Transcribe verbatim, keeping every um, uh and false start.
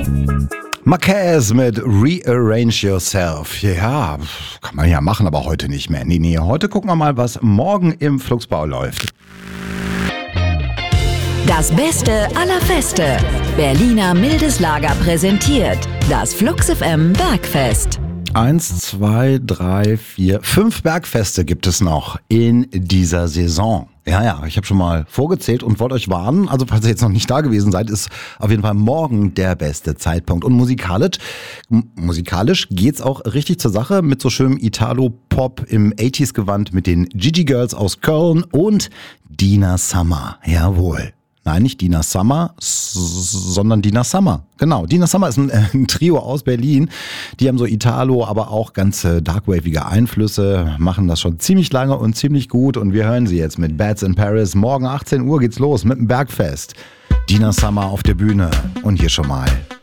Marquez mit Rearrange Yourself. Ja, kann man ja machen, aber heute nicht mehr. Nee, nee, heute gucken wir mal, was morgen im Flugsbau läuft. Das Beste aller Feste. Berliner Mildeslager präsentiert das Flux F M Bergfest. Eins, zwei, drei, vier, fünf Bergfeste gibt es noch in dieser Saison. Ja, ja, ich habe schon mal vorgezählt und wollte euch warnen. Also falls ihr jetzt noch nicht da gewesen seid, ist auf jeden Fall morgen der beste Zeitpunkt. Und musikalisch, m- musikalisch geht's auch richtig zur Sache mit so schönem Italo-Pop im achtziger-Gewand mit den Gigi Girls aus Köln und Dina Summer. Jawohl. Nein, nicht Dina Summer, s- sondern Dina Summer. Genau, Dina Summer ist ein, äh, ein Trio aus Berlin. Die haben so Italo, aber auch ganze darkwavige Einflüsse, machen das schon ziemlich lange und ziemlich gut. Und wir hören sie jetzt mit Bats in Paris. Morgen achtzehn Uhr geht's los mit dem Bergfest. Dina Summer auf der Bühne. Und hier schon mal